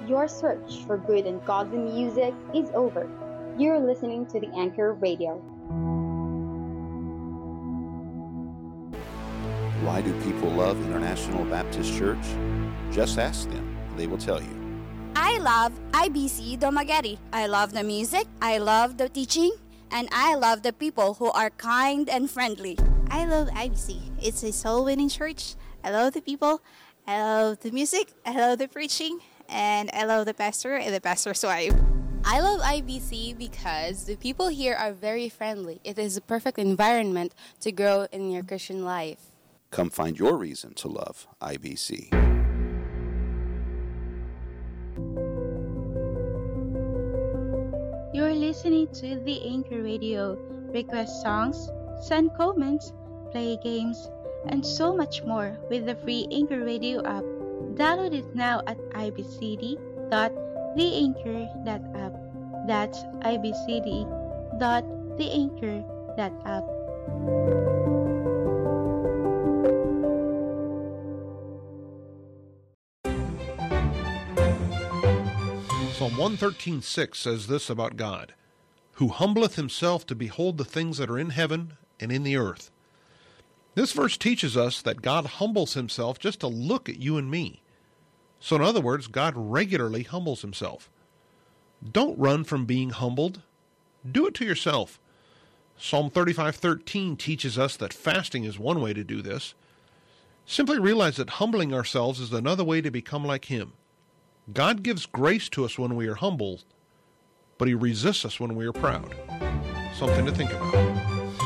Your search for good and godly music is over. You're listening to the Anchor Radio. Why do people love International Baptist Church? Just ask them. They will tell you. I love IBC Dumaguete. I love the music, I love the teaching, and I love the people who are kind and friendly. I love IBC. It's a soul-winning church. I love the people, I love the music, I love the preaching, and I love the pastor and the pastor's wife. I love IBC because the people here are very friendly. It is a perfect environment to grow in your Christian life. Come find your reason to love IBC. You're listening to the Anchor Radio. Request songs, send comments, play games, and so much more with the free Anchor Radio app. Download it now at ibcd.theanchor.app. That's ibcd.theanchor.app. Psalm 113:6 says this about God, who humbleth himself to behold the things that are in heaven and in the earth. This verse teaches us that God humbles himself just to look at you and me. So in other words, God regularly humbles himself. Don't run from being humbled. Do it to yourself. Psalm 35:13 teaches us that fasting is one way to do this. Simply realize that humbling ourselves is another way to become like him. God gives grace to us when we are humbled, but he resists us when we are proud. Something to think about.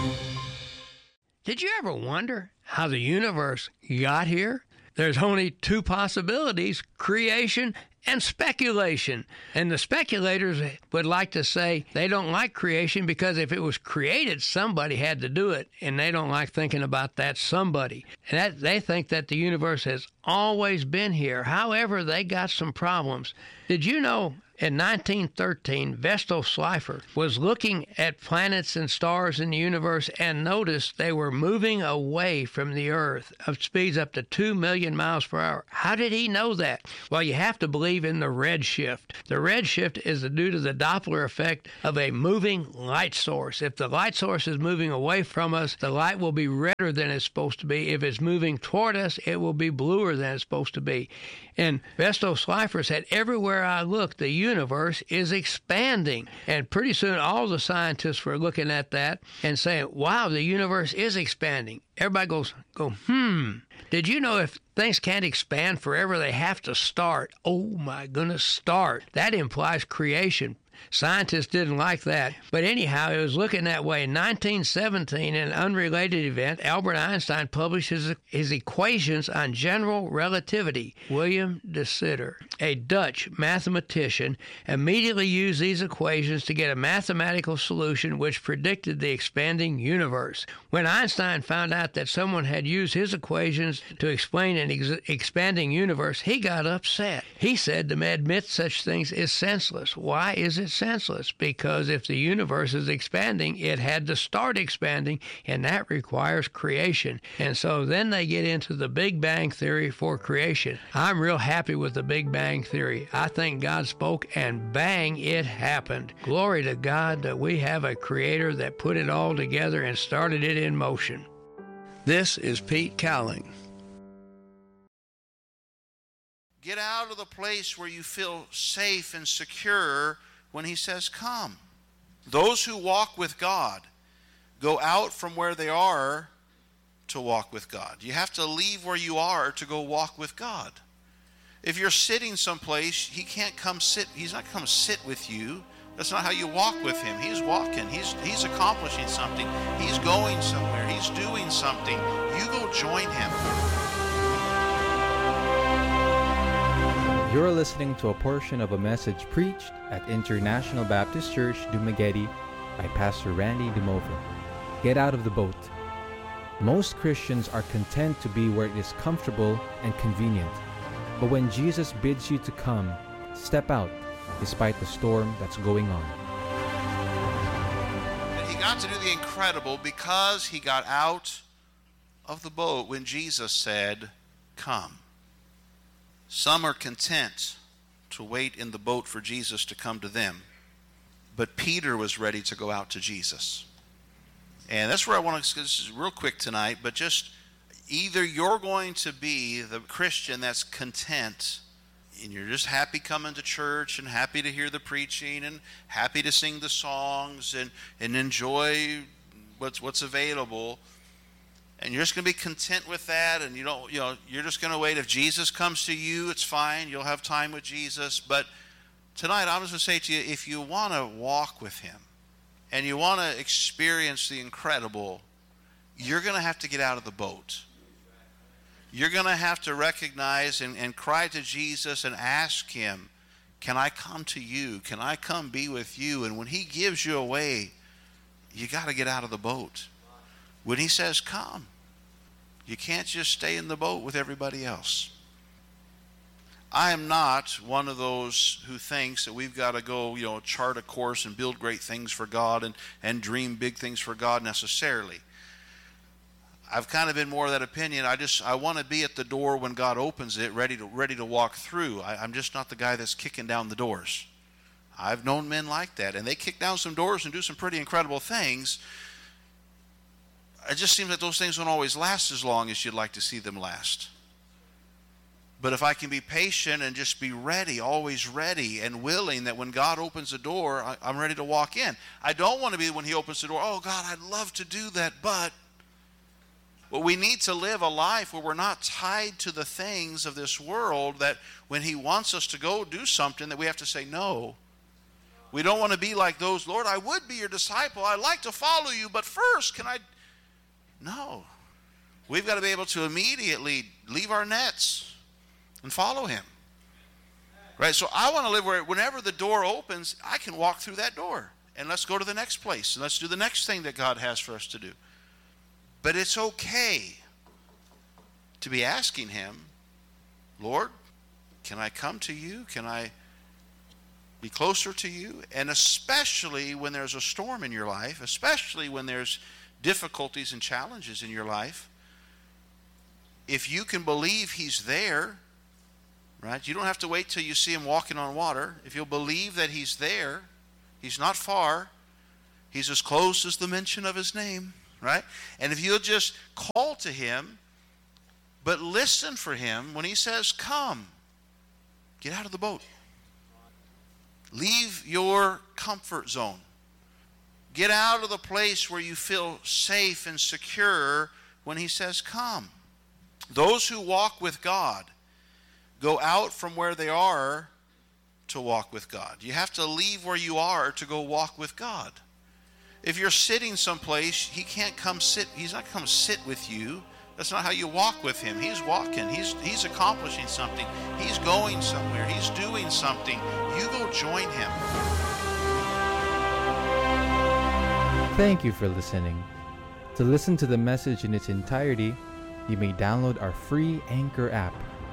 Did you ever wonder how the universe got here? There's only two possibilities, creation and speculation. And the speculators would like to say they don't like creation because if it was created, somebody had to do it. And they don't like thinking about that somebody. And they think that the universe has always been here. However, they got some problems. Did you know in 1913, Vestal Slipher was looking at planets and stars in the universe and noticed they were moving away from the Earth at speeds up to 2 million miles per hour. How did he know that? Well, you have to believe in the redshift. The redshift is due to the Doppler effect of a moving light source. If the light source is moving away from us, the light will be redder than it's supposed to be. If it's moving toward us, it will be bluer than it's supposed to be. And Vestal Slipher said, everywhere I look, the universe is expanding. And pretty soon all the scientists were looking at that and saying, wow, the universe is expanding. Everybody go, Did you know if things can't expand forever, they have to start? Oh my goodness, start. That implies creation. Scientists didn't like that. But anyhow, it was looking that way. In 1917, in an unrelated event, Albert Einstein published his equations on general relativity. William de Sitter, a Dutch mathematician, immediately used these equations to get a mathematical solution which predicted the expanding universe. When Einstein found out that someone had used his equations to explain an expanding universe, he got upset. He said to admit such things is senseless. Why is it senseless? Because if the universe is expanding, it had to start expanding, and that requires creation. And so then they get into the Big Bang Theory for creation. I'm real happy with the Big Bang Theory. I think God spoke, and bang, it happened. Glory to God that we have a creator that put it all together and started it in motion. This is Pete Cowling. Get out of the place where you feel safe and secure when he says, come. Those who walk with God go out from where they are to walk with God. You have to leave where you are to go walk with God. If you're sitting someplace, he can't come sit. He's not come sit with you. That's not how you walk with him. He's walking. He's accomplishing something. He's going somewhere. He's doing something. You go join him. You're listening to a portion of a message preached at International Baptist Church, Dumaguete by Pastor Randy DeMover. Get out of the boat. Most Christians are content to be where it is comfortable and convenient. But when Jesus bids you to come, step out despite the storm that's going on. And he got to do the incredible because he got out of the boat when Jesus said, come. Some are content to wait in the boat for Jesus to come to them. But Peter was ready to go out to Jesus. And that's where I want to, this is real quick tonight, but just either you're going to be the Christian that's content and you're just happy coming to church and happy to hear the preaching and happy to sing the songs and enjoy what's available, and you're just going to be content with that, and you're just going to wait. If Jesus comes to you, it's fine. You'll have time with Jesus. But tonight, I'm just going to say to you, if you want to walk with him and you want to experience the incredible, you're going to have to get out of the boat. You're going to have to recognize and cry to Jesus and ask him, can I come to you? Can I come be with you? And when he gives you away, you got to get out of the boat. When he says, come, you can't just stay in the boat with everybody else. I am not one of those who thinks that we've got to go, chart a course and build great things for God and dream big things for God necessarily. I've kind of been more of that opinion. I want to be at the door when God opens it, ready to walk through. I'm just not the guy that's kicking down the doors. I've known men like that, and they kick down some doors and do some pretty incredible things. It just seems that those things don't always last as long as you'd like to see them last. But if I can be patient and just be ready, always ready and willing, that when God opens the door, I'm ready to walk in. I don't want to be when he opens the door, oh God, I'd love to do that, but we need to live a life where we're not tied to the things of this world, that when he wants us to go do something, that we have to say no. We don't want to be like those, Lord, I would be your disciple. I'd like to follow you, but first, can I? No. We've got to be able to immediately leave our nets and follow him. Right? So I want to live where whenever the door opens, I can walk through that door. And let's go to the next place. And let's do the next thing that God has for us to do. But it's okay to be asking him, Lord, can I come to you? Can I be closer to you? And especially when there's a storm in your life, especially when there's difficulties and challenges in your life, if you can believe he's there, right? You don't have to wait till you see him walking on water. If you'll believe that he's there, he's not far. He's as close as the mention of his name, right? And if you'll just call to him, but listen for him when he says, come, get out of the boat. Leave your comfort zone. Get out of the place where you feel safe and secure when he says, come. Those who walk with God go out from where they are to walk with God. You have to leave where you are to go walk with God. If you're sitting someplace, he can't come sit. He's not come sit with you. That's not how you walk with him. He's walking. He's accomplishing something. He's going somewhere. He's doing something. You go join him. Thank you for listening. To listen to the message in its entirety, you may download our free Anchor app,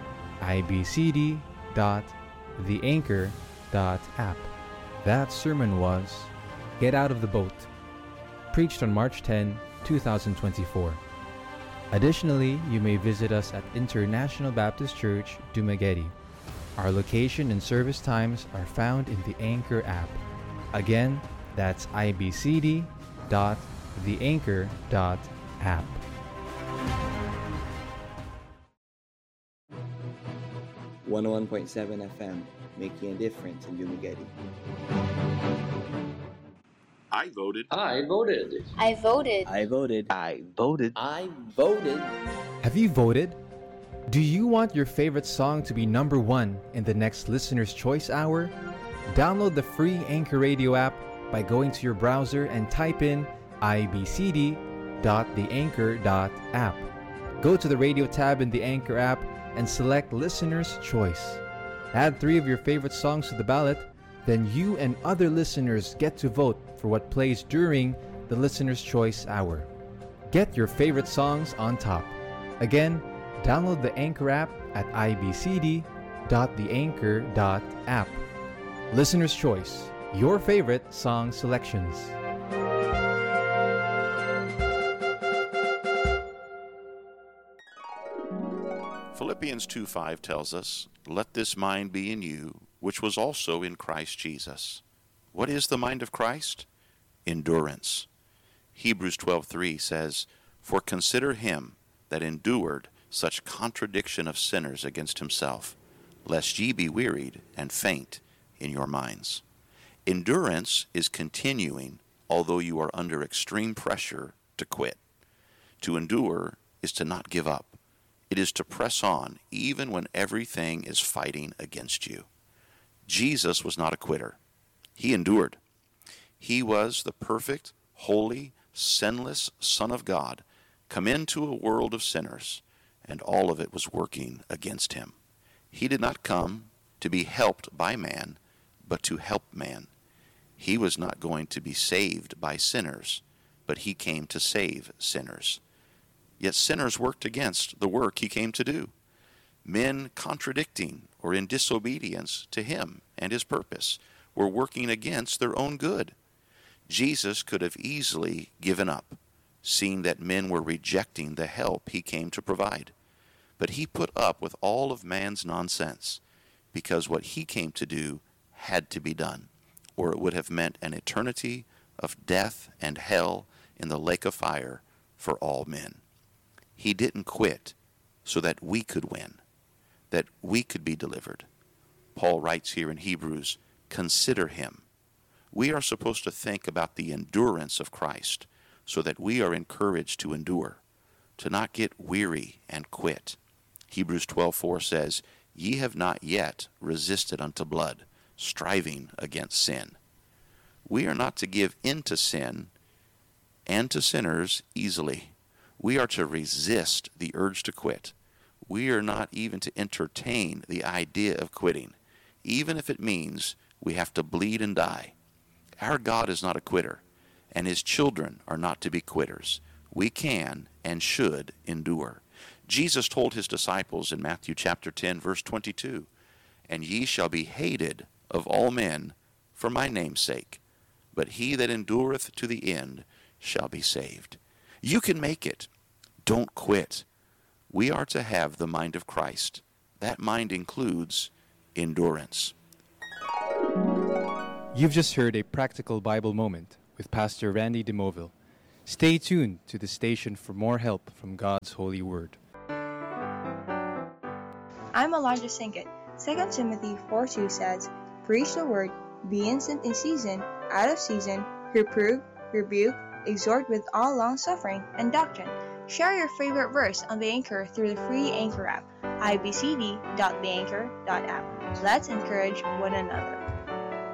ibcd.theanchor.app. That sermon was Get Out of the Boat, preached on March 10, 2024. Additionally, you may visit us at International Baptist Church, Dumaguete. Our location and service times are found in the Anchor app. Again, that's ibcd.theanchor.app. .7 FM, making a difference in Dumaguete. I voted. I voted. I voted. I voted. I voted. I voted. Have you voted? Do you want your favorite song to be number one in the next Listener's Choice Hour? Download the free Anchor Radio app by going to your browser and type in ibcd.theanchor.app. Go to the radio tab in the Anchor app and select Listener's Choice. Add 3 of your favorite songs to the ballot, then you and other listeners get to vote for what plays during the Listener's Choice Hour. Get your favorite songs on top. Again, download the Anchor app at ibcd.theanchor.app. Listener's Choice, your favorite song selections. Philippians Philippians 2:5 tells us, "Let this mind be in you, which was also in Christ Jesus." What is the mind of Christ? Endurance. Hebrews 12:3 says, "For consider him that endured such contradiction of sinners against himself, lest ye be wearied and faint in your minds." Endurance is continuing, although you are under extreme pressure to quit. To endure is to not give up. It is to press on, even when everything is fighting against you. Jesus was not a quitter. He endured. He was the perfect, holy, sinless Son of God, come into a world of sinners, and all of it was working against him. He did not come to be helped by man, but to help man. He was not going to be saved by sinners, but he came to save sinners. Yet sinners worked against the work he came to do. Men contradicting or in disobedience to him and his purpose were working against their own good. Jesus could have easily given up, seeing that men were rejecting the help he came to provide. But he put up with all of man's nonsense, because what he came to do had to be done, or it would have meant an eternity of death and hell in the lake of fire for all men. He didn't quit so that we could win, that we could be delivered. Paul writes here in Hebrews, "Consider him." We are supposed to think about the endurance of Christ so that we are encouraged to endure, to not get weary and quit. Hebrews 12:4 says, "Ye have not yet resisted unto blood, striving against sin." We are not to give in to sin and to sinners easily. We are to resist the urge to quit. We are not even to entertain the idea of quitting, even if it means we have to bleed and die. Our God is not a quitter, and his children are not to be quitters. We can and should endure. Jesus told his disciples in Matthew chapter 10, verse 22, "And ye shall be hated of all men for my name's sake, but he that endureth to the end shall be saved." You can make it. Don't quit. We are to have the mind of Christ. That mind includes endurance. You've just heard a practical Bible moment with Pastor Randy DeMoville. Stay tuned to the station for more help from God's holy word. I'm Elijah Sinkett. 2 Timothy 4:2 says, "Preach the word, be instant in season, out of season, reprove, rebuke, exhort with all long-suffering and doctrine." Share your favorite verse on the Anchor through the free Anchor app, ibcd.theanchor.app. Let's encourage one another.